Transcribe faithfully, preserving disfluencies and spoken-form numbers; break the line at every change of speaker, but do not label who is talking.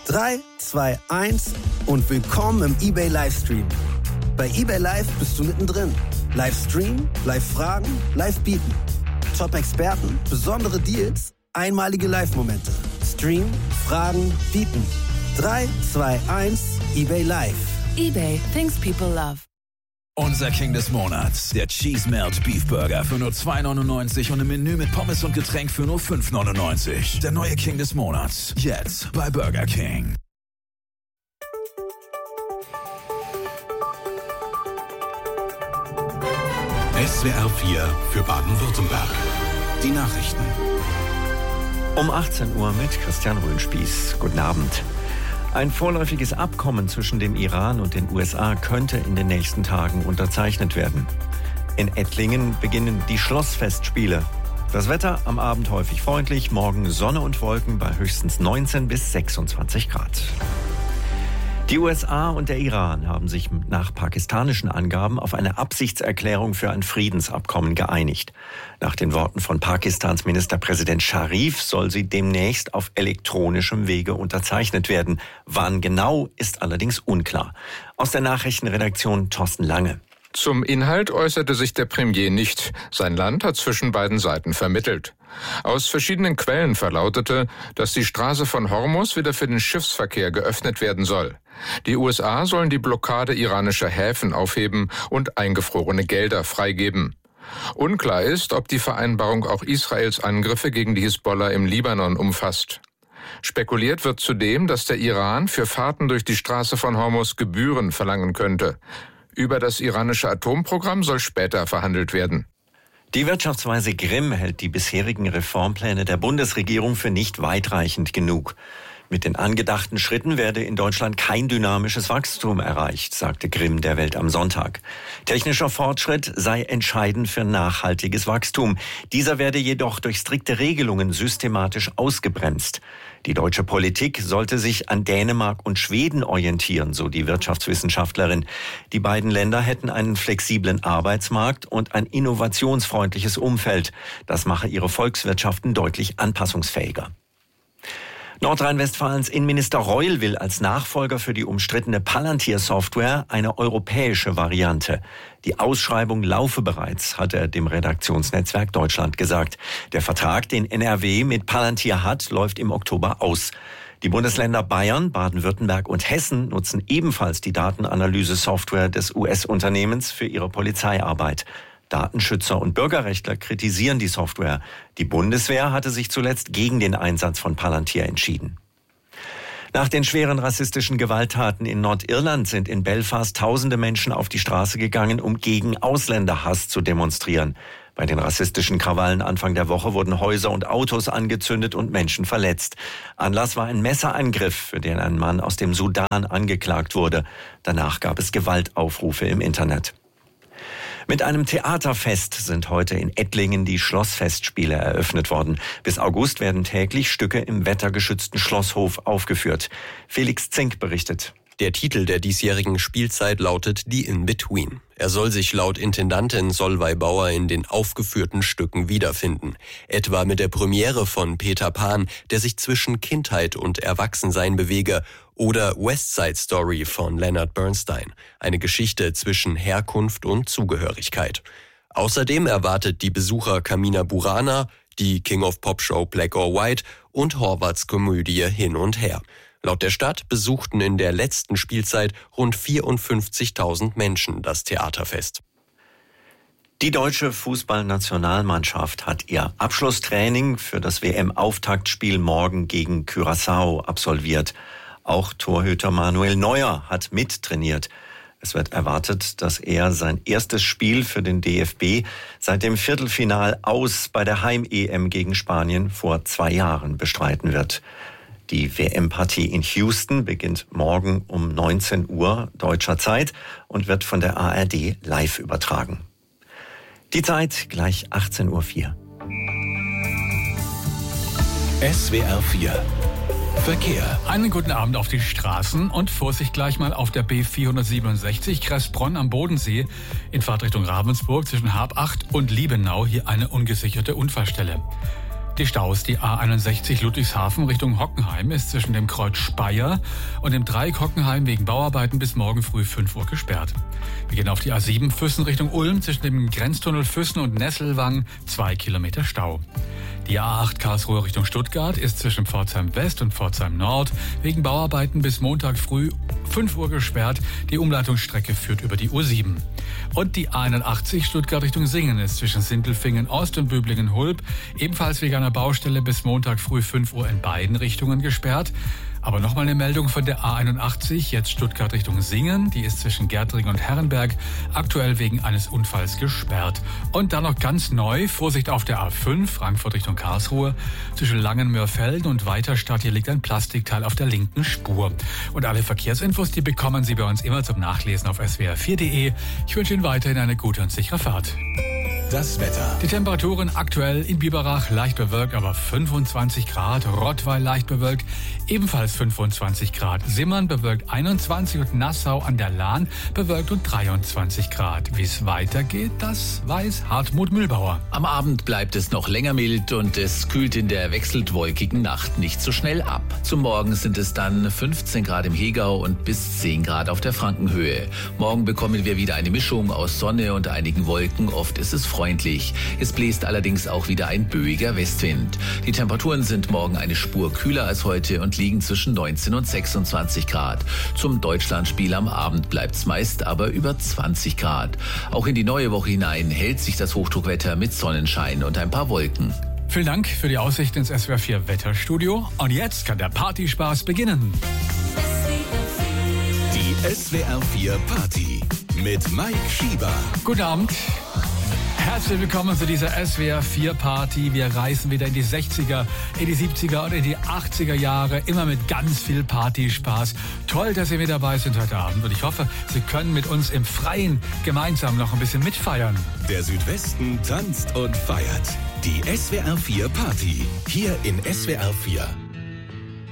drei, zwei, eins und willkommen im eBay Livestream. Bei eBay Live bist du mittendrin. Live streamen, live fragen, live bieten. Top-Experten, besondere Deals, einmalige Live-Momente. Stream, fragen, bieten. drei, zwei, eins, eBay Live.
eBay, things people love.
Unser King des Monats, der Cheese Melt Beef Burger für nur zwei neunundneunzig und ein Menü mit Pommes und Getränk für nur fünf neunundneunzig. Der neue King des Monats, jetzt bei Burger King.
S W R vier für Baden-Württemberg. Die Nachrichten.
Um achtzehn Uhr mit Christian Röhnspieß. Guten Abend. Ein vorläufiges Abkommen zwischen dem Iran und den U S A könnte in den nächsten Tagen unterzeichnet werden. In Ettlingen beginnen die Schlossfestspiele. Das Wetter am Abend häufig freundlich, morgen Sonne und Wolken bei höchstens neunzehn bis sechsundzwanzig Grad. Die U S A und der Iran haben sich nach pakistanischen Angaben auf eine Absichtserklärung für ein Friedensabkommen geeinigt. Nach den Worten von Pakistans Ministerpräsident Sharif soll sie demnächst auf elektronischem Wege unterzeichnet werden. Wann genau, ist allerdings unklar. Aus der Nachrichtenredaktion Thorsten Lange.
Zum Inhalt äußerte sich der Premier nicht. Sein Land hat zwischen beiden Seiten vermittelt. Aus verschiedenen Quellen verlautete, dass die Straße von Hormuz wieder für den Schiffsverkehr geöffnet werden soll. Die U S A sollen die Blockade iranischer Häfen aufheben und eingefrorene Gelder freigeben. Unklar ist, ob die Vereinbarung auch Israels Angriffe gegen die Hisbollah im Libanon umfasst. Spekuliert wird zudem, dass der Iran für Fahrten durch die Straße von Hormuz Gebühren verlangen könnte. Über das iranische Atomprogramm soll später verhandelt werden.
Die Wirtschaftsweise Grimm hält die bisherigen Reformpläne der Bundesregierung für nicht weitreichend genug. Mit den angedachten Schritten werde in Deutschland kein dynamisches Wachstum erreicht, sagte Grimm der Welt am Sonntag. Technischer Fortschritt sei entscheidend für nachhaltiges Wachstum. Dieser werde jedoch durch strikte Regelungen systematisch ausgebremst. Die deutsche Politik sollte sich an Dänemark und Schweden orientieren, so die Wirtschaftswissenschaftlerin. Die beiden Länder hätten einen flexiblen Arbeitsmarkt und ein innovationsfreundliches Umfeld. Das mache ihre Volkswirtschaften deutlich anpassungsfähiger. Nordrhein-Westfalens Innenminister Reul will als Nachfolger für die umstrittene Palantir-Software eine europäische Variante. Die Ausschreibung laufe bereits, hat er dem Redaktionsnetzwerk Deutschland gesagt. Der Vertrag, den N R W mit Palantir hat, läuft im Oktober aus. Die Bundesländer Bayern, Baden-Württemberg und Hessen nutzen ebenfalls die Datenanalyse-Software des U S-Unternehmens für ihre Polizeiarbeit. Datenschützer und Bürgerrechtler kritisieren die Software. Die Bundeswehr hatte sich zuletzt gegen den Einsatz von Palantir entschieden. Nach den schweren rassistischen Gewalttaten in Nordirland sind in Belfast tausende Menschen auf die Straße gegangen, um gegen Ausländerhass zu demonstrieren. Bei den rassistischen Krawallen Anfang der Woche wurden Häuser und Autos angezündet und Menschen verletzt. Anlass war ein Messerangriff, für den ein Mann aus dem Sudan angeklagt wurde. Danach gab es Gewaltaufrufe im Internet. Mit einem Theaterfest sind heute in Ettlingen die Schlossfestspiele eröffnet worden. Bis August werden täglich Stücke im wettergeschützten Schlosshof aufgeführt. Felix Zink berichtet.
Der Titel der diesjährigen Spielzeit lautet Die In-Between. Er soll sich laut Intendantin Solveig Bauer in den aufgeführten Stücken wiederfinden. Etwa mit der Premiere von Peter Pan, der sich zwischen Kindheit und Erwachsensein bewege, oder West Side Story von Leonard Bernstein, eine Geschichte zwischen Herkunft und Zugehörigkeit. Außerdem erwartet die Besucher Carmina Burana, die King of Pop Show Black or White und Horvaths Komödie Hin und Her. Laut der Stadt besuchten in der letzten Spielzeit rund vierundfünfzigtausend Menschen das Theaterfest.
Die deutsche Fußballnationalmannschaft hat ihr Abschlusstraining für das W M-Auftaktspiel morgen gegen Curaçao absolviert. Auch Torhüter Manuel Neuer hat mittrainiert. Es wird erwartet, dass er sein erstes Spiel für den D F B seit dem Viertelfinal aus bei der Heim-E M gegen Spanien vor zwei Jahren bestreiten wird. Die W M-Partie in Houston beginnt morgen um neunzehn Uhr deutscher Zeit und wird von der A R D live übertragen. Die Zeit gleich achtzehn Uhr vier.
S W R vier Verkehr.
Einen guten Abend auf die Straßen und Vorsicht gleich mal auf der B vierhundertsiebenundsechzig Kressbronn am Bodensee in Fahrtrichtung Ravensburg zwischen Habacht und Liebenau. Hier eine ungesicherte Unfallstelle. Die Staus, die A einundsechzig Ludwigshafen Richtung Hockenheim ist zwischen dem Kreuz Speyer und dem Dreieck Hockenheim wegen Bauarbeiten bis morgen früh fünf Uhr gesperrt. Wir gehen auf die A sieben Füssen Richtung Ulm zwischen dem Grenztunnel Füssen und Nesselwang zwei Kilometer Stau. Die A acht Karlsruhe Richtung Stuttgart ist zwischen Pforzheim West und Pforzheim Nord wegen Bauarbeiten bis Montag früh fünf Uhr gesperrt. Die Umleitungsstrecke führt über die U sieben. Und die A einundachtzig Stuttgart Richtung Singen ist zwischen Sindelfingen Ost und Böblingen-Hulb ebenfalls wegen einer Baustelle bis Montag früh fünf Uhr in beiden Richtungen gesperrt. Aber nochmal eine Meldung von der A einundachtzig, jetzt Stuttgart Richtung Singen. Die ist zwischen Gärtring und Herrenberg aktuell wegen eines Unfalls gesperrt. Und dann noch ganz neu, Vorsicht auf der A fünf, Frankfurt Richtung Karlsruhe. Zwischen Langenmörfelden und Weiterstadt, hier liegt ein Plastikteil auf der linken Spur. Und alle Verkehrsinfos, die bekommen Sie bei uns immer zum Nachlesen auf S W R vier Punkt de. Ich wünsche Ihnen weiterhin eine gute und sichere Fahrt.
Das Wetter.
Die Temperaturen aktuell in Biberach leicht bewölkt, aber fünfundzwanzig Grad. Rottweil leicht bewölkt, ebenfalls fünfundzwanzig Grad. Simmern bewölkt einundzwanzig und Nassau an der Lahn bewölkt und dreiundzwanzig Grad. Wie es weitergeht, das weiß Hartmut Mühlbauer.
Am Abend bleibt es noch länger mild und es kühlt in der wechselnd wolkigen Nacht nicht so schnell ab. Zum Morgen sind es dann fünfzehn Grad im Hegau und bis zehn Grad auf der Frankenhöhe. Morgen bekommen wir wieder eine Mischung aus Sonne und einigen Wolken. Oft ist es freundlich. Es bläst allerdings auch wieder ein böiger Westwind. Die Temperaturen sind morgen eine Spur kühler als heute und liegen zwischen neunzehn und sechsundzwanzig Grad. Zum Deutschlandspiel am Abend bleibt es meist aber über zwanzig Grad. Auch in die neue Woche hinein hält sich das Hochdruckwetter mit Sonnenschein und ein paar Wolken.
Vielen Dank für die Aussicht ins S W R vier Wetterstudio. Und jetzt kann der Partyspaß beginnen.
Die S W R vier Party mit Mike Schieber.
Guten Abend. Herzlich willkommen zu dieser S W R vier Party. Wir reisen wieder in die sechziger, in die siebziger und in die achtziger Jahre. Immer mit ganz viel Partyspaß. Toll, dass Sie mit dabei sind heute Abend. Und ich hoffe, Sie können mit uns im Freien gemeinsam noch ein bisschen mitfeiern.
Der Südwesten tanzt und feiert. Die S W R vier Party. Hier in S W R vier.